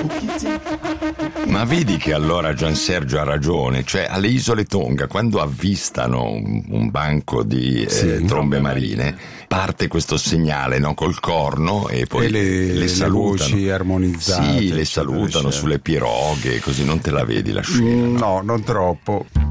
Ma vedi che allora Gian Sergio ha ragione, cioè alle isole Tonga quando avvistano un banco di trombe marine parte questo segnale, no, col corno e poi le salutano. Voci armonizzate. Sì, le salutano sulle piroghe, così non te la vedi la scena. No, non troppo.